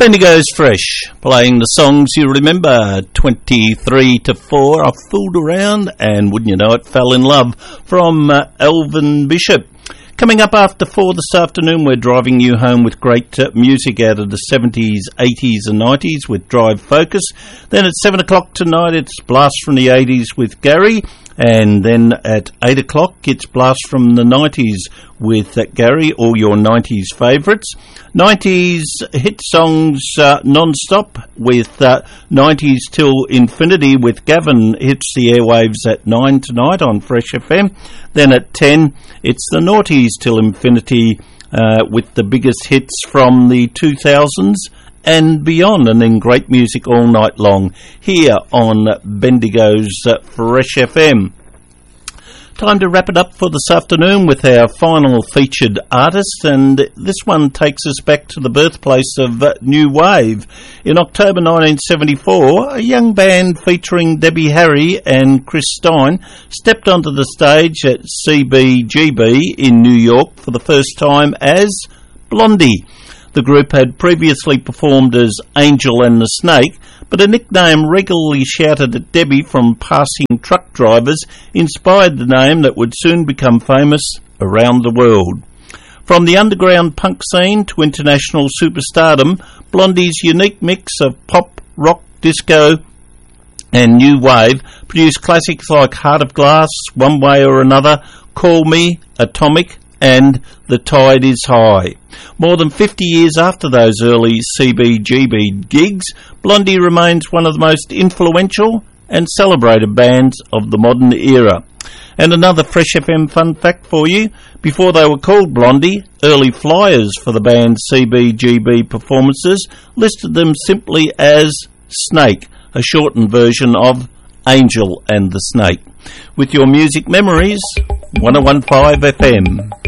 Bendigo's Fresh, playing the songs you remember. 23 to 4, I fooled around and wouldn't you know it, fell in love, from Elvin Bishop. Coming up after 4 this afternoon, we're driving you home with great music out of the 70s, 80s and 90s with Drive Focus. Then at 7 o'clock tonight, it's Blast from the 80s with Gary. And then at 8 o'clock, it's Blast from the 90s with Gary, all your 90s favourites. 90s hit songs non-stop with 90s Till Infinity with Gavin hits the airwaves at 9 tonight on Fresh FM. Then at 10, it's the Noughties Till Infinity with the biggest hits from the 2000s and beyond, and then great music all night long here on Bendigo's Fresh FM. Time to wrap it up for this afternoon with our final featured artist, and this one takes us back to the birthplace of New Wave. In October 1974, a young band featuring Debbie Harry and Chris Stein stepped onto the stage at CBGB in New York for the first time as Blondie. The group had previously performed as Angel and the Snake, but a nickname regularly shouted at Debbie from passing truck drivers inspired the name that would soon become famous around the world. From the underground punk scene to international superstardom, Blondie's unique mix of pop, rock, disco and new wave produced classics like Heart of Glass, One Way or Another, Call Me, Atomic and The Tide is High. More than 50 years after those early CBGB gigs, Blondie remains one of the most influential and celebrated bands of the modern era. And another Fresh FM fun fact for you, before they were called Blondie, early flyers for the band's CBGB performances listed them simply as Snake, a shortened version of Angel and the Snake. With your music memories, 101.5 FM.